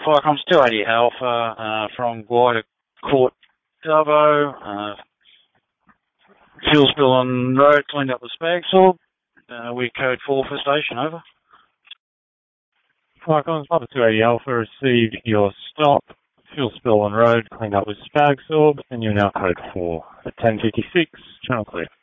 Firecoms 280 Alpha from Guida Court, Dubbo. Fuel spill on road, cleaned up the spag saw. We code 4 for station, over. Firecoms Papa 280 Alpha received your stop. Fuel spill on road, cleaned up with spag sorb, and you're now code 4 at 10:56, channel clear.